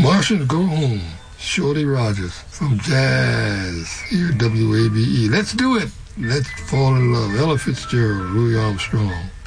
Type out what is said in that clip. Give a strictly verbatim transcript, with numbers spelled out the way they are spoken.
Martians Go Home. Shorty Rogers from Jazz. Here at W A B E. Let's do it. Let's fall in love. Ella Fitzgerald, Louis Armstrong.